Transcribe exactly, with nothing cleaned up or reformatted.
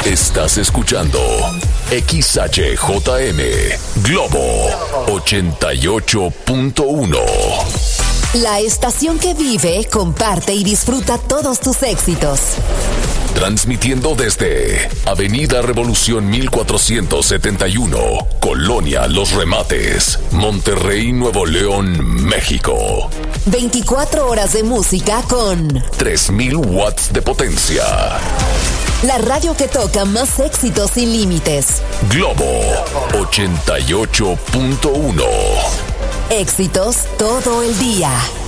Estás escuchando X H J M Globo ochenta y ocho punto uno. La estación que vive, comparte y disfruta todos tus éxitos. Transmitiendo desde Avenida Revolución mil cuatrocientos setenta y uno, Colonia Los Remates, Monterrey, Nuevo León, México. veinticuatro horas de música con tres mil watts de potencia. La radio que toca más éxitos sin límites. Globo ochenta y ocho punto uno. Éxitos todo el día.